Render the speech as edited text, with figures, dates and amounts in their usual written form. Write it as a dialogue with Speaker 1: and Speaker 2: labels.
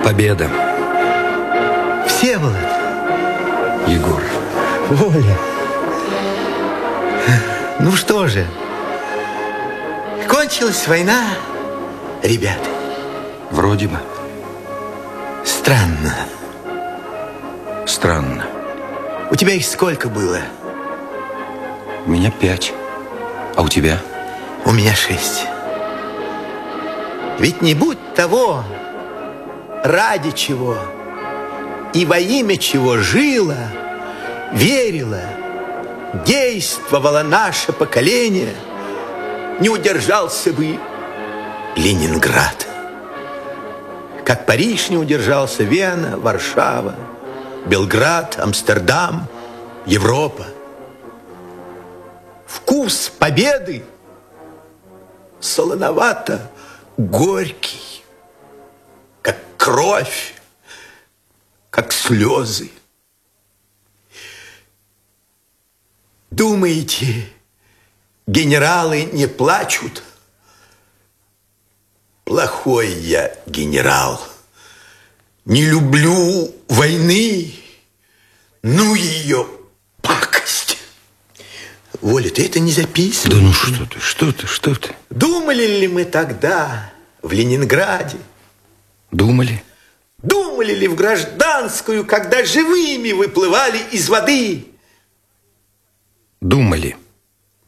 Speaker 1: Победа.
Speaker 2: Всеволод.
Speaker 1: Егор.
Speaker 2: Воля. Ну что же, кончилась война, ребята?
Speaker 1: Вроде бы.
Speaker 2: Странно.
Speaker 1: Странно.
Speaker 2: У тебя их сколько было?
Speaker 1: У меня 5. А у тебя?
Speaker 2: У меня 6. Ведь не будь того, ради чего и во имя чего жило, верило, действовало наше поколение, не удержался бы Ленинград. Как Париж не удержался, Вена, Варшава, Белград, Амстердам, Европа. Вкус победы солоновато горький, как кровь, как слезы. Думаете, генералы не плачут? Плохой я генерал. Не люблю войны. Ну ее пакость. Воля, ты это не записывай.
Speaker 1: Да ну что ты?
Speaker 2: Думали ли мы тогда в Ленинграде?
Speaker 1: Думали.
Speaker 2: Думали ли в гражданскую, когда живыми выплывали из воды?
Speaker 1: Думали.